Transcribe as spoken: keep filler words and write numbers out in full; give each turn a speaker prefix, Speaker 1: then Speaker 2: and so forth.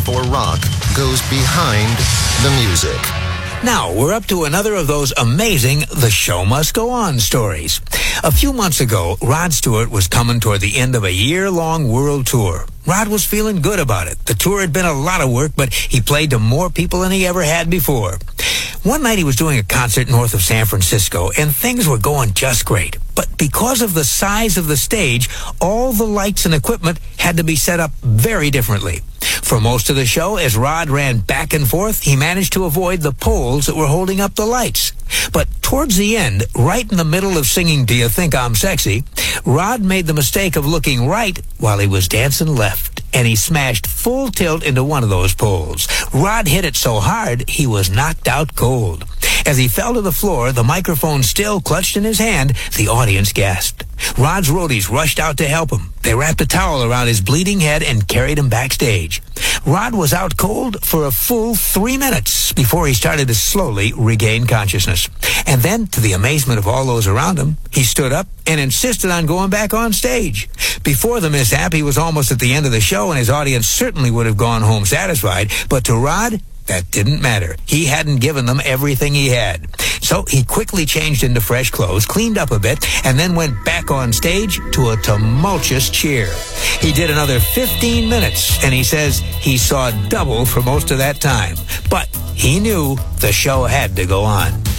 Speaker 1: before rock goes behind the music.
Speaker 2: Now, we're up to another of those amazing The Show Must Go On stories. A few months ago, Rod Stewart was coming toward the end of a year-long world tour. Rod was feeling good about it. The tour had been a lot of work, but he played to more people than he ever had before. One night he was doing a concert north of San Francisco, and things were going just great. But because of the size of the stage, all the lights and equipment had to be set up very differently. For most of the show, as Rod ran back and forth, he managed to avoid the poles that were holding up the lights. But towards the end, right in the middle of singing Do You Think I'm Sexy, Rod made the mistake of looking right while he was dancing left, and he smashed full tilt into one of those poles. Rod hit it so hard, he was knocked out cold. As he fell to the floor, the microphone still clutched in his hand, the audience gasped. Rod's roadies rushed out to help him. They wrapped a towel around his bleeding head and carried him backstage. Rod was out cold for a full three minutes before he started to slowly regain consciousness. And then, to the amazement of all those around him, he stood up and insisted on going back on stage. Before the mishap, he was almost at the end of the show, and his audience certainly would have gone home satisfied. But to Rod, that didn't matter. He hadn't given them everything he had. So he quickly changed into fresh clothes, cleaned up a bit, and then went back on stage to a tumultuous cheer. He did another fifteen minutes, and he says he saw double for most of that time. But he knew the show had to go on.